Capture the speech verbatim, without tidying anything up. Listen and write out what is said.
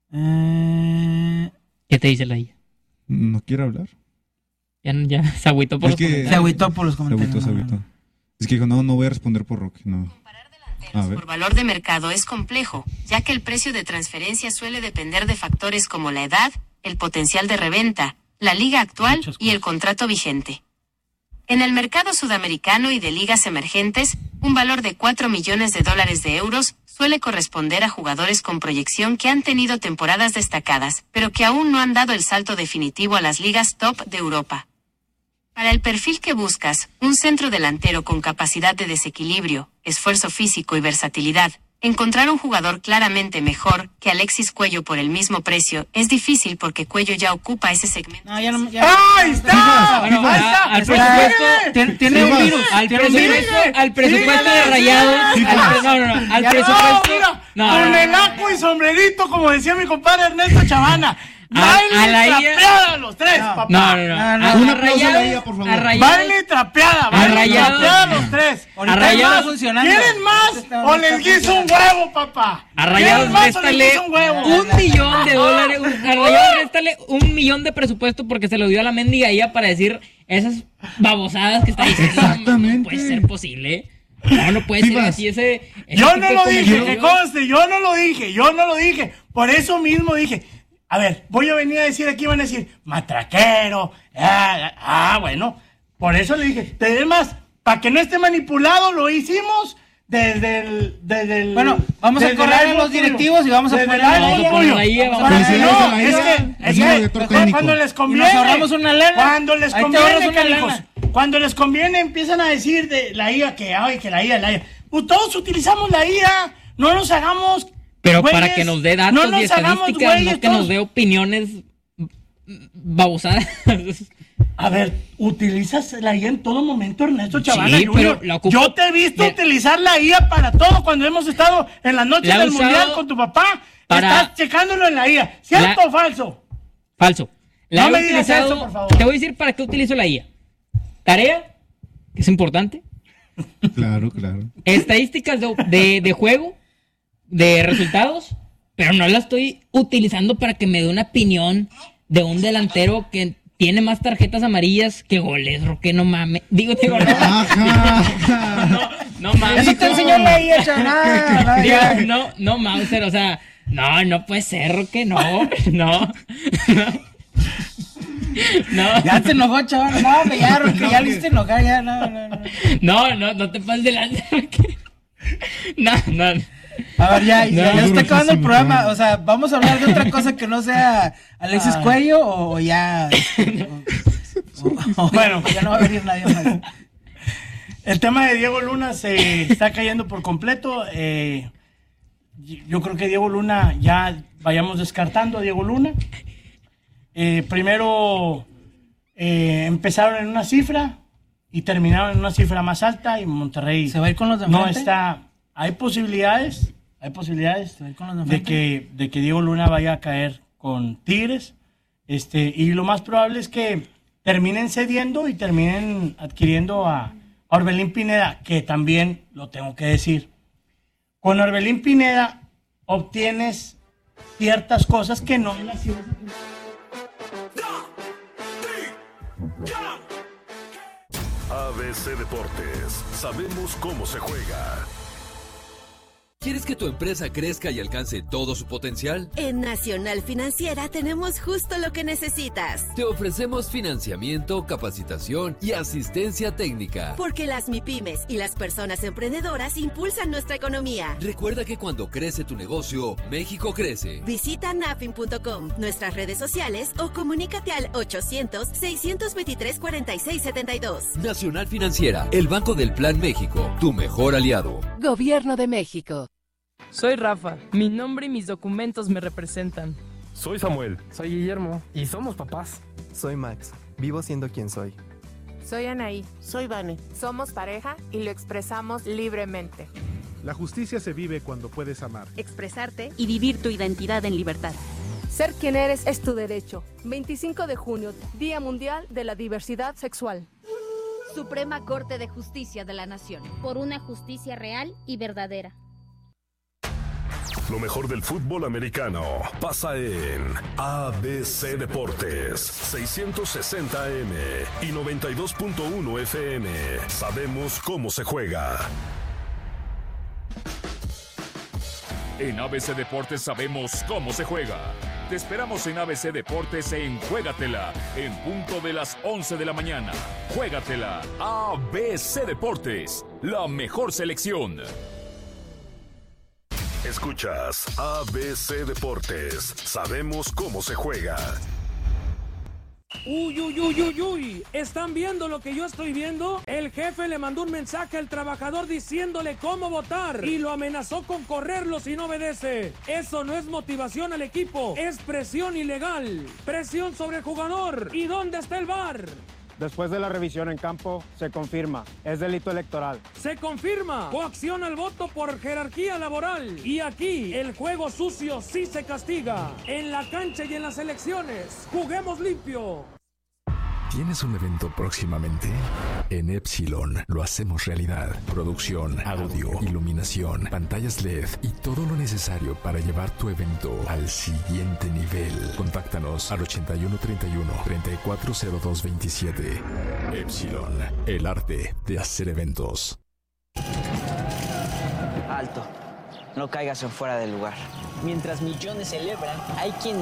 Eh... ¿Qué te dice la I A? ¿No quiere hablar? Ya, ya se agüitó por Es los que- comentarios. Se agüitó por los Se comentarios. agüitó, se no, no, agüitó. no. Es que dijo, no, no voy a responder por Roque, no. Comparar delanteros A ver. por valor de mercado es complejo, ya que el precio de transferencia suele depender de factores como la edad, el potencial de reventa, la liga actual y el contrato vigente. En el mercado sudamericano y de ligas emergentes, un valor de cuatro millones de dólares de euros suele corresponder a jugadores con proyección que han tenido temporadas destacadas, pero que aún no han dado el salto definitivo a las ligas top de Europa. Para el perfil que buscas, un centro delantero con capacidad de desequilibrio, esfuerzo físico y versatilidad, encontrar un jugador claramente mejor que Alexis Cuello por el mismo precio es difícil porque Cuello ya ocupa ese segmento. No, ya no. Ya... ¡Ahí está! Bueno, ¡Ahí a- está! al Pero presupuesto, síguele. Tiene, tiene un virus. al tiene un virus. presupuesto, al presupuesto Síguele, de Rayados, síguele. al pre- no, no, no, al Ya no, No, presupuesto, mira, no, con no, no, el aco y sombrerito, como decía mi compadre Ernesto Chavana. A- Baile a la I A- trapeada los tres, papá. no, no, no, No, no, a- un a aplauso a la Rayados, I A, por favor. a Rayados, Baile trapeada, baile Rayados- trapeada los tres. Ahorita A Rayados- no está funcionando. ¿Quieren más Ahorita no o está les guiso un funcionando. huevo, papá? a Rayados ¿Quieren más o les réstale guiso un huevo? un millón de dólares, un- a Rayados réstale un millón de presupuesto porque se lo dio a la mendiga I A para decir esas babosadas que está diciendo. Exactamente. No puede ser posible. No, no puede ser Chivas. así ese, ese Yo tipo no de lo dije, que comentarios. conste, yo no lo dije, yo no lo dije. Por eso mismo dije, a ver, voy a venir a decir aquí, van a decir, matraquero. Ah, ah, bueno, por eso le dije, además, para que no esté manipulado, lo hicimos desde el... Desde el Bueno, vamos a desde correr el a los iPhone directivos y vamos a Desde poner el a iPhone Vamos a poner tuyo. la I A, vamos Para a que poner no, la I A, es que, el es nuevo que director mejor técnico. cuando les Y conviene, nos ahorramos una lana. cuando les Ahí te ahorras conviene, una canijos, lana. cuando les conviene empiezan a decir de la I A que, ay, que la I A, la I A. Pues todos utilizamos la I A, no nos hagamos Pero güeyes, para que nos dé datos no nos y hagamos estadísticas, güeyes, no que nos todos. dé opiniones babosadas. A ver, utilizas la I A en todo momento, Ernesto Chavana Sí, Junior. pero la ocupo- Yo te he visto de- utilizar la I A para todo cuando hemos estado en las noches La he del usado mundial con tu papá. para- Estás checándolo en la I A. ¿Cierto La- o falso? Falso. La No he me digas utilizado- eso, por favor. Te voy a decir para qué utilizo la I A. Tarea, que es importante. Claro, claro. Estadísticas de, de, de juego, de resultados, pero no la estoy utilizando para que me dé una opinión de un delantero que tiene más tarjetas amarillas que goles, Roque, no mames. Digo, digo, no, Ajá. no mames. Eso te enseñó la I A, chaval. Digo, no, no, Mauser, o sea, no, no puede ser, Roque, no, no, no. No, Ya te enojó, chaval. No, hombre, ya, Roque, ya lo hiciste enojar, ya, no, no, no. no, no, no te pases delante, Roque. No, no. A ver, ya, ya, No, ya está acabando el durísimo, programa. cabrón. O sea, ¿vamos a hablar de otra cosa que no sea Alexis Ah. Cuello o, o ya? este, o- o- o- Bueno. ya no va a venir nadie más. El tema de Diego Luna se está cayendo por completo. Eh, yo creo que Diego Luna, ya vayamos descartando a Diego Luna. Eh, primero eh, empezaron en una cifra y terminaron en una cifra más alta y Monterrey ¿Se va a ir con los de no enfrente? está. Hay posibilidades, hay posibilidades ¿Se va a ir con los de de enfrente? que, de que Diego Luna vaya a caer con Tigres. Este, y lo más probable es que terminen cediendo y terminen adquiriendo a a Orbelín Pineda, que también lo tengo que decir. Con Orbelín Pineda obtienes ciertas cosas que no las ibas a tener. A B C Deportes, sabemos cómo se juega. ¿Quieres que tu empresa crezca y alcance todo su potencial? En Nacional Financiera tenemos justo lo que necesitas. Te ofrecemos financiamiento, capacitación y asistencia técnica. Porque las MIPYMES y las personas emprendedoras impulsan nuestra economía. Recuerda que cuando crece tu negocio, México crece. Visita nafin punto com, nuestras redes sociales o comunícate al ochocientos, seiscientos veintitrés, cuarenta y seis setenta y dos. Nacional Financiera, el Banco del Plan México, tu mejor aliado. Gobierno de México. Soy Rafa, mi nombre y mis documentos me representan. Soy Samuel. Soy Guillermo y somos papás. Soy Max, vivo siendo quien soy. Soy Anaí. Soy Vane. Somos pareja y lo expresamos libremente. La justicia se vive cuando puedes amar, expresarte y vivir tu identidad en libertad. Ser quien eres es tu derecho. veinticinco de junio, Día Mundial de la Diversidad Sexual. Suprema Corte de Justicia de la Nación. Por una justicia real y verdadera. Lo mejor del fútbol americano pasa en A B C Deportes, seiscientos sesenta A M y noventa y dos punto uno F M. Sabemos cómo se juega. En A B C Deportes sabemos cómo se juega. Te esperamos en A B C Deportes en Juégatela, en punto de las once de la mañana. Juégatela, A B C Deportes, la mejor selección. Escuchas A B C Deportes. Sabemos cómo se juega. Uy, uy, uy, uy, uy, ¿están viendo lo que yo estoy viendo? El jefe le mandó un mensaje al trabajador diciéndole cómo votar y lo amenazó con correrlo si no obedece. Eso no es motivación al equipo, es presión ilegal, presión sobre el jugador. ¿Y dónde está el V A R? Después de la revisión en campo, se confirma, es delito electoral. Se confirma, coacción al voto por jerarquía laboral. Y aquí, el juego sucio sí se castiga. En la cancha y en las elecciones, juguemos limpio. ¿Tienes un evento próximamente? En Epsilon lo hacemos realidad. Producción, audio, iluminación, pantallas L E D y todo lo necesario para llevar tu evento al siguiente nivel. Contáctanos al ochenta y uno treinta y uno, treinta y cuatro cero dos veintisiete. Epsilon, el arte de hacer eventos. Alto, no caigas en fuera del lugar. Mientras millones celebran, hay quienes